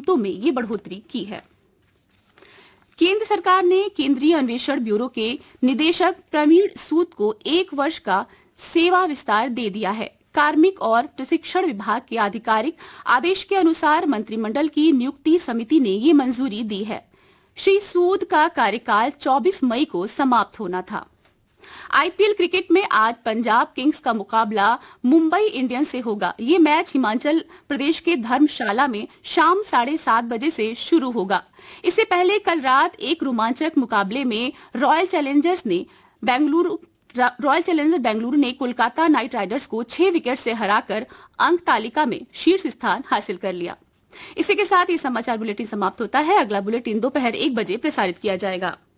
कीमतों में ये बढ़ोतरी की है। केंद्र सरकार ने केंद्रीय अन्वेषण ब्यूरो के निदेशक प्रवीण सूद को 1 वर्ष का सेवा विस्तार दे दिया है। कार्मिक और प्रशिक्षण विभाग के आधिकारिक आदेश के अनुसार मंत्रिमंडल की नियुक्ति समिति ने ये मंजूरी दी है। श्री सूद का कार्यकाल 24 मई को समाप्त होना था। आईपीएल क्रिकेट में आज पंजाब किंग्स का मुकाबला मुंबई इंडियंस से होगा। ये मैच हिमाचल प्रदेश के धर्मशाला में शाम 7:30 बजे से शुरू होगा। इससे पहले कल रात एक रोमांचक मुकाबले में रॉयल चैलेंजर्स बेंगलुरु ने कोलकाता नाइट राइडर्स को 6 विकेट से हराकर अंक तालिका में शीर्ष स्थान हासिल कर लिया। इसी के साथ ये समाचार बुलेटिन समाप्त होता है। अगला बुलेटिन दोपहर 1 बजे प्रसारित किया जाएगा।